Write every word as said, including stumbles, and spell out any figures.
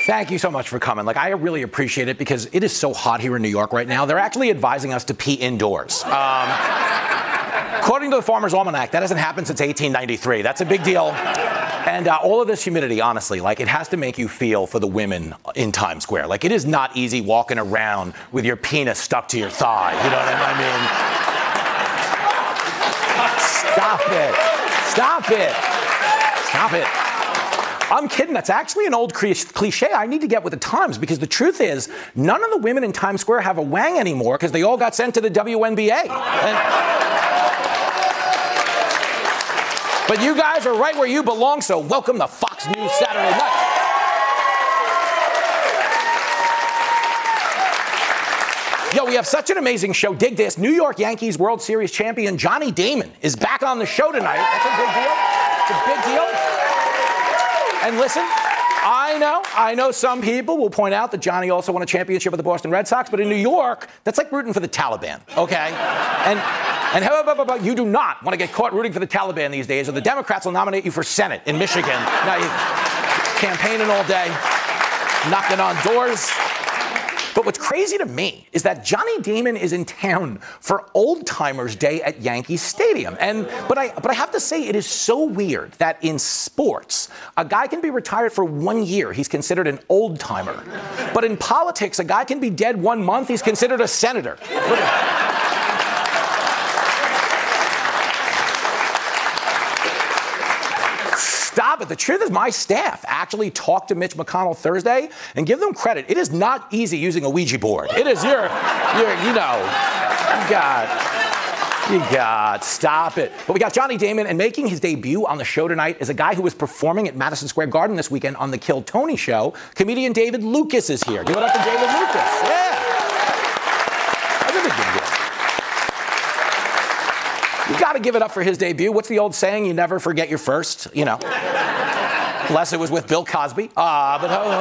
Thank you so much for coming. Like, I really appreciate it because it is so hot here in New York right now. They're actually advising us to pee indoors. Um, according to the Farmer's Almanac, that hasn't happened since eighteen ninety-three. That's a big deal. And uh, all of this humidity, honestly, like, it has to make you feel for the women in Times Square. Like, it is not easy walking around with your penis stuck to your thigh. You know what I mean? Stop it. Stop it. Stop it. I'm kidding. That's actually an old cliche. I need to get with the times because the truth is none of the women in Times Square have a wang anymore because they all got sent to the W N B A. And, but you guys are right where you belong, so welcome to Fox News Saturday Night. Yo, we have such an amazing show. Dig this. New York Yankees World Series champion Johnny Damon is back on the show tonight. That's a big deal. It's a big deal. And listen, I know, I know some people will point out that Johnny also won a championship with the Boston Red Sox, but in New York, that's like rooting for the Taliban, okay? And and how about you do not want to get caught rooting for the Taliban these days, or the Democrats will nominate you for Senate in Michigan. Now you campaigning all day, knocking on doors. But what's crazy to me is that Johnny Damon is in town for Old Timers Day at Yankee Stadium. And but I but I have to say it is so weird that in sports, a guy can be retired for one year, he's considered an old timer. But in politics, a guy can be dead one month, he's considered a senator. Stop it. The truth is my staff actually talked to Mitch McConnell Thursday, and give them credit. It is not easy using a Ouija board. It is your, your you know, you got, you got, stop it. But we got Johnny Damon, and making his debut on the show tonight is a guy who was performing at Madison Square Garden this weekend on the Kill Tony show. Comedian David Lucas is here. Give it up to David Lucas. Yeah. That's a big deal. You got to give it up for his debut. What's the old saying? You never forget your first, you know. Unless it was with Bill Cosby. Ah, uh, but